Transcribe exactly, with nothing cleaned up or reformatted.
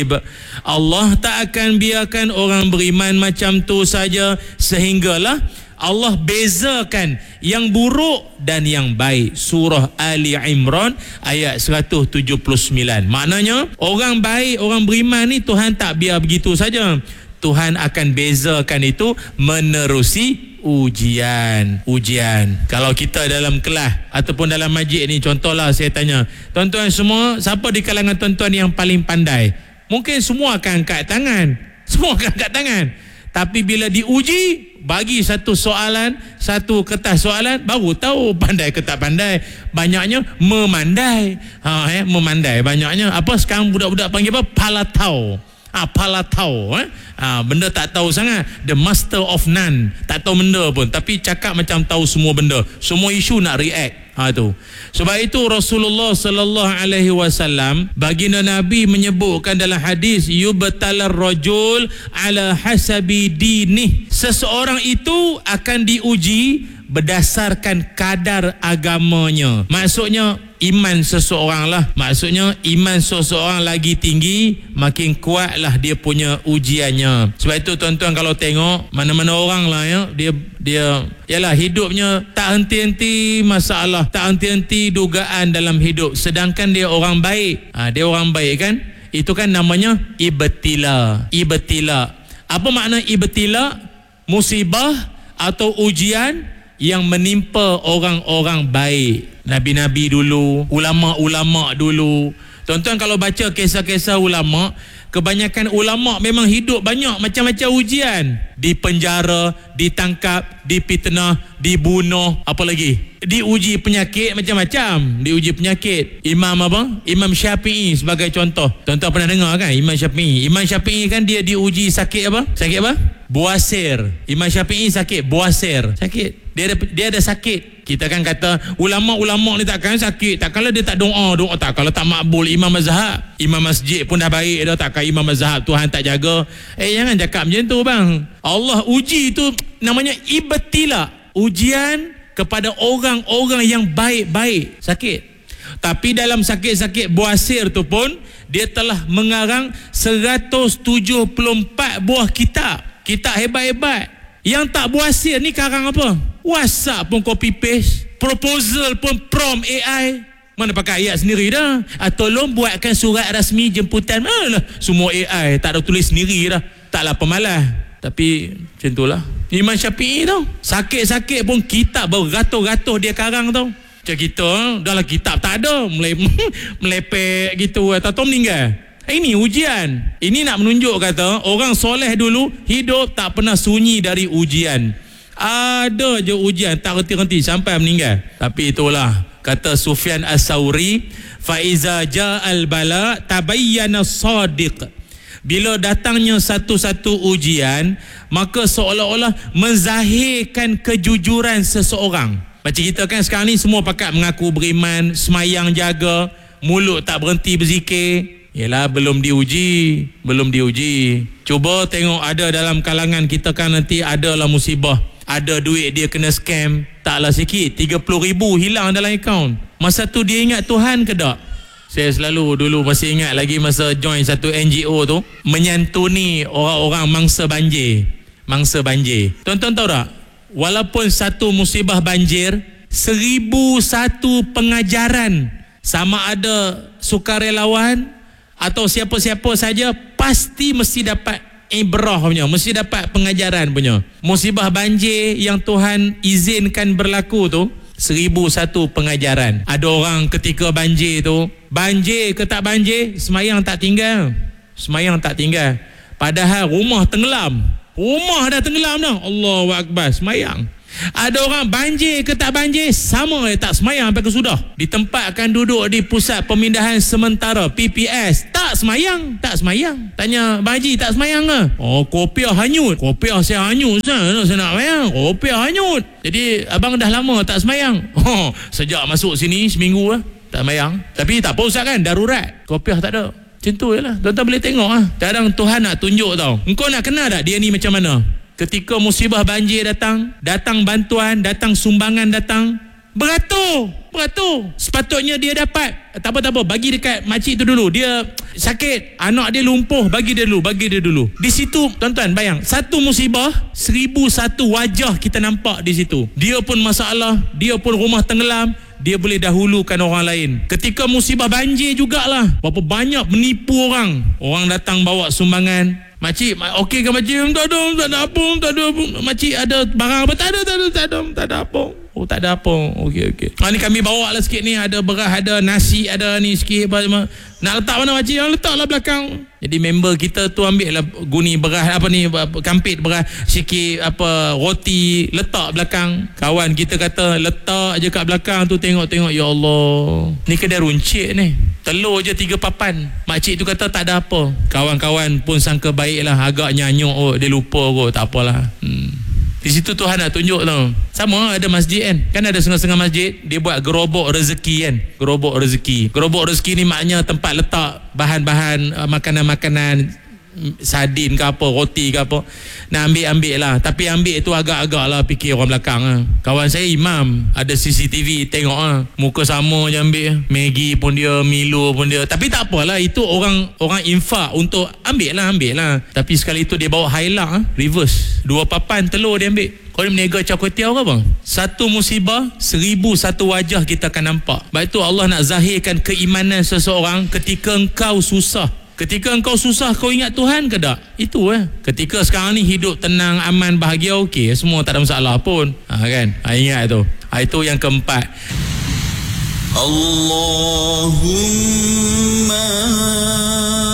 Allah tak akan biarkan orang beriman macam tu saja, sehinggalah Allah bezakan yang buruk dan yang baik. Surah Ali Imran ayat seratus tujuh puluh sembilan. Maknanya orang baik, orang beriman ni Tuhan tak biar begitu saja. Tuhan akan bezakan itu menerusi ujian. Ujian. Kalau kita dalam kelas ataupun dalam majlis ni, contohlah saya tanya, tuan-tuan semua, siapa di kalangan tuan-tuan yang paling pandai? Mungkin semua akan angkat tangan. Semua akan angkat tangan. Tapi bila diuji, bagi satu soalan, satu kertas soalan, baru tahu pandai ke tak pandai. Banyaknya memandai. Ha, eh, memandai. Banyaknya apa sekarang budak-budak panggil apa? Palatau. Ah, palatau, eh? ah, benda tak tahu sangat. The master of none. Tak tahu benda pun, tapi cakap macam tahu semua benda. Semua isu nak react. Ha, tu. Sebab itu Rasulullah sallallahu alaihi wasallam, baginda Nabi menyebutkan dalam hadis, yubtalar rajul ala hasabi dinih. Seseorang itu akan diuji berdasarkan kadar agamanya. Maksudnya iman seseorang lah. Maksudnya iman seseorang lagi tinggi, makin kuatlah dia punya ujiannya. Sebab itu tuan-tuan kalau tengok mana-mana orang lah ya, dia dia yalah hidupnya tak henti-henti masalah, tak henti-henti dugaan dalam hidup, sedangkan dia orang baik. Ha, dia orang baik kan? Itu kan namanya ibtila. Ibtila. Apa makna ibtila? Musibah atau ujian yang menimpa orang-orang baik. Nabi-nabi dulu, ulama-ulama dulu. Tuan-tuan kalau baca kisah-kisah ulama, kebanyakan ulama memang hidup banyak macam-macam ujian. Dipenjara, ditangkap, dipitnah, dibunuh, apa lagi? Diuji penyakit macam-macam. Diuji penyakit. Imam apa? Imam Syafi'i sebagai contoh. Tuan-tuan pernah dengar kan Imam Syafi'i? Imam Syafi'i kan dia diuji sakit apa? Sakit apa? Buasir. Imam Syafi'i sakit buasir. Sakit. Dia ada dia ada sakit. Kita kan kata ulama-ulama ni takkan sakit, takkanlah dia tak doa, doa tak kalau tak makbul. Imam mazhab, imam masjid pun dah baik dah, takkan imam mazhab Tuhan tak jaga. Eh jangan cakap macam tu bang. Allah uji tu namanya ibtila, ujian kepada orang-orang yang baik-baik. Sakit. Tapi dalam sakit-sakit buasir tu pun dia telah mengarang seratus tujuh puluh empat buah kitab. Kitab hebat-hebat. Yang tak buasir ni karang apa? WhatsApp pun copy paste, proposal pun prompt A I. Mana pakai ayat sendiri dah. Ah, tolong buatkan surat rasmi jemputan. Alah, semua A I, tak ada tulis sendiri dah. Taklah pemalas. Tapi macam itulah Imam Syafi'i tau. Sakit-sakit pun kitab beratus-ratus dia karang tau. Macam kita, dalam kitab tak ada, melepek gitu atau meninggal. Ini ujian. Ini nak menunjuk kata orang soleh dulu hidup tak pernah sunyi dari ujian. Ada je ujian tak henti-henti sampai meninggal. Tapi itulah kata Sufyan As-Sauri, fa iza ja'al bala tabayyana sadiq. Bila datangnya satu-satu ujian, maka seolah-olah menzahirkan kejujuran seseorang. Macam kita kan sekarang ni semua pakat mengaku beriman, semayang jaga, mulut tak berhenti berzikir. Yelah, belum diuji, belum diuji. Cuba tengok ada dalam kalangan kita kan nanti adalah musibah. Ada duit dia kena scam, taklah sikit, tiga puluh ribu hilang dalam akaun. Masa tu dia ingat Tuhan ke tak? Saya selalu dulu masih ingat lagi masa join satu N G O tu, menyantuni orang-orang mangsa banjir. Mangsa banjir. Tuan-tuan tahu tak? Walaupun satu musibah banjir, seribu satu pengajaran, sama ada sukarelawan atau siapa-siapa saja, pasti mesti dapat ibrah punya, mesti dapat pengajaran punya. Musibah banjir yang Tuhan izinkan berlaku tu, seribu satu pengajaran. Ada orang ketika banjir tu, banjir ke tak banjir, semayang tak tinggal. Semayang tak tinggal. Padahal rumah tenggelam. Rumah dah tenggelam dah. Allahu Akbar, semayang. Ada orang banjir ke tak banjir, sama dia tak semayang sampai kesudah. Ditempatkan duduk di pusat pemindahan sementara P P S, tak semayang, tak semayang. Tanya, Bang Haji tak semayang ke? Oh, kopiah hanyut. Kopiah saya hanyut sana, saya nak semayang. Kopiah hanyut. Jadi abang dah lama tak semayang. Oh, sejak masuk sini seminggu lah tak semayang. Tapi tak apa Ustaz kan, darurat. Kopiah tak ada. Macam tu je lah. Tuan-tuan boleh tengok lah. Kadang Tuhan nak tunjuk tau. Engkau nak kenal tak dia ni macam mana? Ketika musibah banjir datang, datang bantuan, datang sumbangan datang, Beratur, beratur. Sepatutnya dia dapat, tak apa tak apa, bagi dekat makcik tu dulu. Dia sakit, anak dia lumpuh, bagi dia dulu, bagi dia dulu. Di situ tuan-tuan bayang, satu musibah, seribu satu wajah kita nampak di situ. Dia pun masalah, dia pun rumah tenggelam, dia boleh dahulukan orang lain. Ketika musibah banjir jugalah, berapa banyak menipu orang. Orang datang bawa sumbangan. Makcik, okey ke makcik? Tak ada, tak ada apa, tak ada apa. Makcik ada barang apa? Tak ada, tak ada, tak ada, tak ada apa. Oh, tak ada apa. Okey, okey. Ha, ni kami bawa lah sikit ni. Ada beras, ada nasi, ada ni sikit. Apa, nak letak mana makcik? Letaklah belakang. Jadi member kita tu ambil lah guni beras, apa ni, kampit beras, sikit apa roti, letak belakang. Kawan kita kata, letak je kat belakang tu, tengok-tengok, ya Allah. Ni kedai runcit ni. Telur je tiga papan. Makcik tu kata tak ada apa. Kawan-kawan pun sangka baik lah. Agak nyanyuk, oh, dia lupa kot. Tak apalah. Hmm. Di situ Tuhan nak tunjuk tau. Sama ada masjid kan. Kan ada setengah-setengah masjid, dia buat gerobok rezeki kan. Gerobok rezeki. Gerobok rezeki ni maknanya tempat letak bahan-bahan uh, makanan-makanan, sardin ke apa, roti ke apa. Nak ambil-ambil lah. Tapi ambil tu agak-agak lah, fikir orang belakang lah. Kawan saya imam, ada C C T V, tengok lah. Muka sama je ambil. Maggi pun dia, Milo pun dia. Tapi tak apalah, itu orang orang infak untuk ambil lah, ambil lah. Tapi sekali tu dia bawa highlight lah, reverse. Dua papan telur dia ambil. Kau ni meniaga cakwetiau ke apa? Satu musibah, seribu satu wajah kita akan nampak. Sebab itu Allah nak zahirkan keimanan seseorang ketika engkau susah. Ketika engkau susah, kau ingat Tuhan ke tak? Itu eh. Ketika sekarang ni hidup tenang, aman, bahagia, okey, semua tak ada masalah pun. Ha, kan? Ha, ingat tu. Ha, itu yang keempat. Allahumma